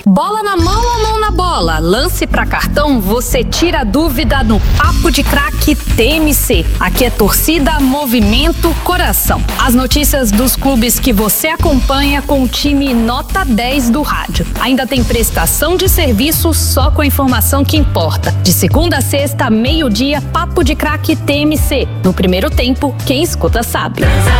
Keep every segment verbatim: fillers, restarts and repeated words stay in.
Bola na mão ou mão na bola? Lance pra cartão, você tira a dúvida no Papo de Craque T M C. Aqui é torcida, movimento, coração. As notícias dos clubes que você acompanha com o time nota dez do rádio. Ainda tem prestação de serviço só com a informação que importa. De segunda a sexta, meio-dia, Papo de Craque T M C. No primeiro tempo, quem escuta sabe.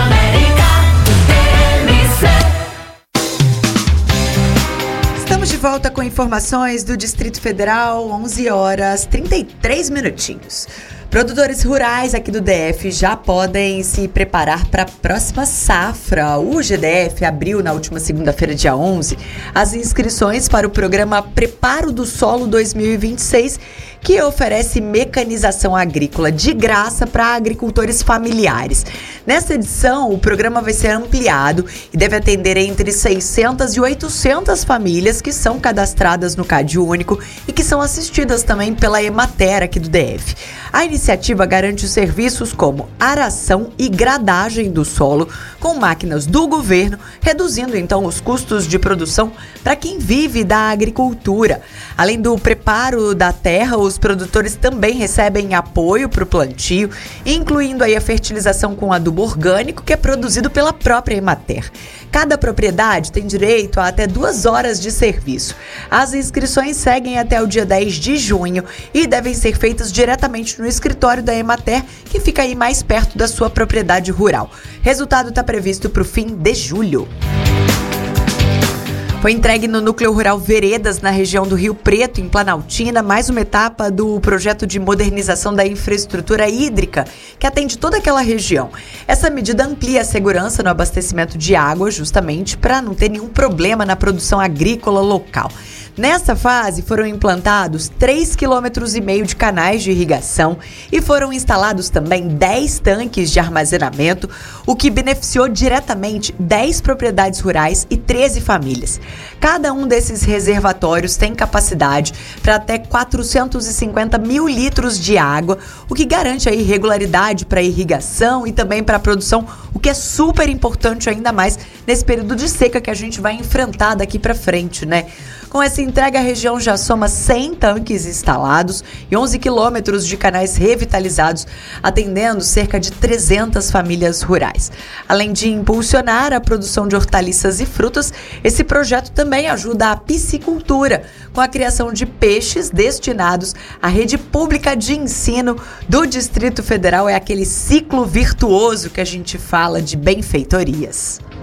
Estamos de volta com informações do Distrito Federal, onze horas e trinta e três minutinhos. Produtores rurais aqui do D F já podem se preparar para a próxima safra. O G D F abriu na última segunda-feira, dia onze, as inscrições para o programa Preparo do Solo dois mil e vinte e seis, que oferece mecanização agrícola de graça para agricultores familiares. Nessa edição, o programa vai ser ampliado e deve atender entre seiscentas e oitocentas famílias que são cadastradas no Cade Único e que são assistidas também pela Emater aqui do D F. A iniciativa garante os serviços como aração e gradagem do solo com máquinas do governo, reduzindo então os custos de produção para quem vive da agricultura. Além do preparo da terra, os produtores também recebem apoio para o plantio, incluindo aí a fertilização com adubo orgânico que é produzido pela própria Emater. Cada propriedade tem direito a até duas horas de serviço. As inscrições seguem até o dia dez de junho e devem ser feitas diretamente no escritório da Emater, que fica aí mais perto da sua propriedade rural. Resultado está previsto para o fim de julho. Foi entregue no Núcleo Rural Veredas, na região do Rio Preto, em Planaltina, mais uma etapa do projeto de modernização da infraestrutura hídrica, que atende toda aquela região. Essa medida amplia a segurança no abastecimento de água, justamente para não ter nenhum problema na produção agrícola local. Nessa fase, foram implantados três vírgula cinco quilômetros de canais de irrigação e foram instalados também dez tanques de armazenamento, o que beneficiou diretamente dez propriedades rurais e treze famílias. Cada um desses reservatórios tem capacidade para até quatrocentos e cinquenta mil litros de água, o que garante aí regularidade para a irrigação e também para a produção, o que é super importante ainda mais nesse período de seca que a gente vai enfrentar daqui para frente, né? Com essa entrega, a região já soma cem tanques instalados e onze quilômetros de canais revitalizados, atendendo cerca de trezentas famílias rurais. Além de impulsionar a produção de hortaliças e frutas, esse projeto também ajuda a piscicultura, com a criação de peixes destinados à rede pública de ensino do Distrito Federal. É aquele ciclo virtuoso que a gente fala de benfeitorias.